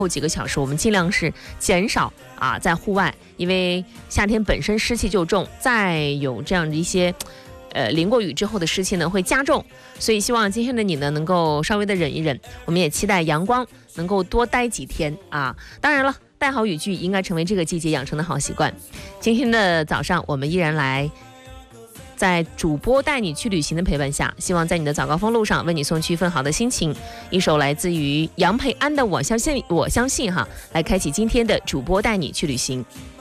后几个小时我们尽量是减少在户外，因为夏天本身湿气就重，再有这样的一些淋过雨之后的湿气呢会加重，所以希望今天的你呢能够稍微的忍一忍，我们也期待阳光能够多待几天啊。当然了，带好雨具应该成为这个季节养成的好习惯。今天的早上我们依然来在主播带你去旅行的陪伴下，希望在你的早高峰路上为你送去一份好的心情。一首来自于杨培安的我相信来开启今天的主播带你去旅行。